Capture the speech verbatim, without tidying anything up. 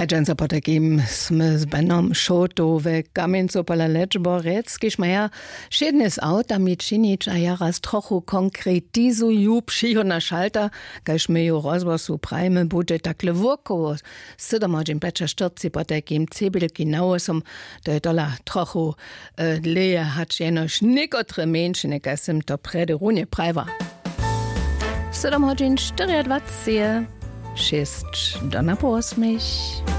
Agenza Potakim sme z Benom Šotove Kaminco pala Lečborec, kiž maja šednes auta mi činič a ja raz trochu konkretizuju přiho na šalta, kaž me ju rozbosu prajme bude takle voko. Sidomođim peča štorci Potakim cebelki naosom, to je tola trochu uh, leje hač jenož nikotre menšine, kaj sem to prede runje prajva. Sidomođim dvacet čtyři šest do na posmech.